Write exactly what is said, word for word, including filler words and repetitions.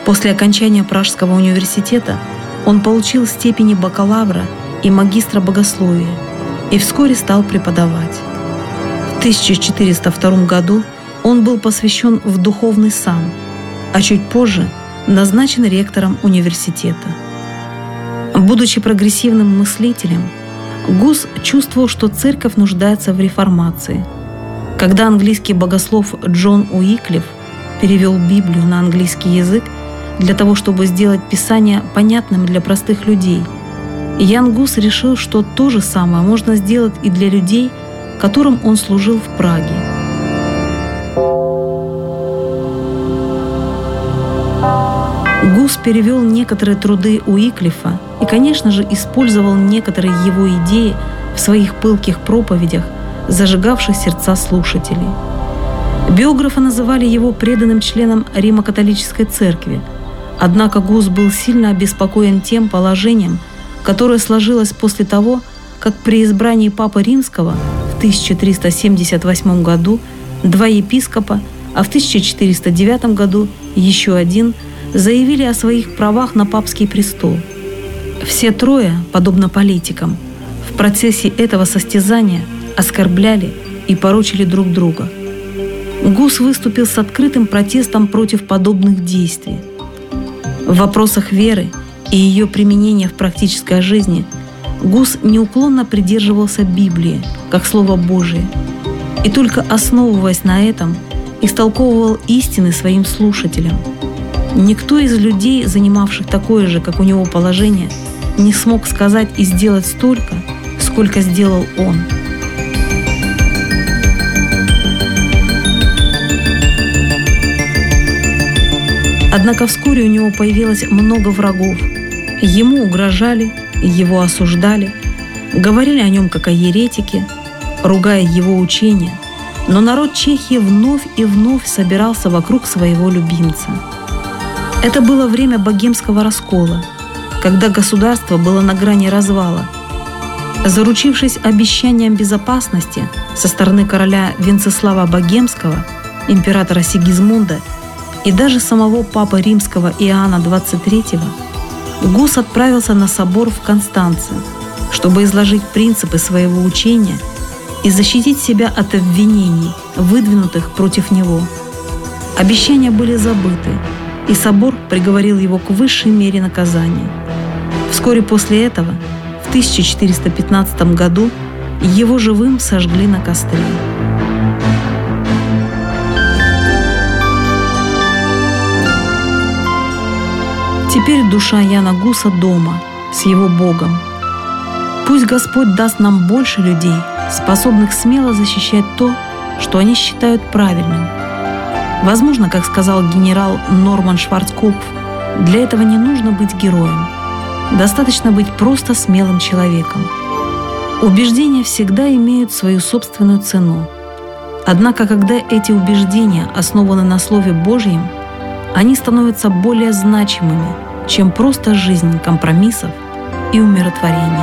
После окончания Пражского университета он получил степени бакалавра и магистра богословия и вскоре стал преподавать. В тысяча четыреста втором году он был посвящен в духовный сан, а чуть позже назначен ректором университета. Будучи прогрессивным мыслителем, Гус чувствовал, что церковь нуждается в реформации. Когда английский богослов Джон Уиклиф перевел Библию на английский язык для того, чтобы сделать Писание понятным для простых людей, Ян Гус решил, что то же самое можно сделать и для людей, которым он служил в Праге. Гус перевел некоторые труды Уиклифа и, конечно же, использовал некоторые его идеи в своих пылких проповедях, зажигавших сердца слушателей. Биографы называли его преданным членом Римо-католической церкви, однако Гус был сильно обеспокоен тем положением, которое сложилось после того, как при избрании Папы Римского в тысяча триста семьдесят восьмом году два епископа, а в тысяча четыреста девятом году еще один, заявили о своих правах на папский престол. Все трое, подобно политикам, в процессе этого состязания оскорбляли и порочили друг друга. Гус выступил с открытым протестом против подобных действий. В вопросах веры и ее применения в практической жизни Гус неуклонно придерживался Библии, как Слова Божие, и только основываясь на этом, истолковывал истины своим слушателям. Никто из людей, занимавших такое же, как у него, положение, не смог сказать и сделать столько, сколько сделал он. Однако вскоре у него появилось много врагов. Ему угрожали, его осуждали, говорили о нем как о еретике, ругая его учения, но народ Чехии вновь и вновь собирался вокруг своего любимца. Это было время богемского раскола, когда государство было на грани развала. Заручившись обещанием безопасности со стороны короля Венцеслава Богемского, императора Сигизмунда и даже самого папы Римского Иоанна двадцать третьего, Гус отправился на собор в Констанце, чтобы изложить принципы своего учения и защитить себя от обвинений, выдвинутых против него. Обещания были забыты, и собор приговорил его к высшей мере наказания. Вскоре после этого, в тысяча четыреста пятнадцатом году, его живым сожгли на костре. Теперь душа Яна Гуса дома, с его Богом. Пусть Господь даст нам больше людей, способных смело защищать то, что они считают правильным. Возможно, как сказал генерал Норман Шварцкопф, для этого не нужно быть героем. Достаточно быть просто смелым человеком. Убеждения всегда имеют свою собственную цену. Однако, когда эти убеждения основаны на Слове Божьем, они становятся более значимыми, чем просто жизнь компромиссов и умиротворения.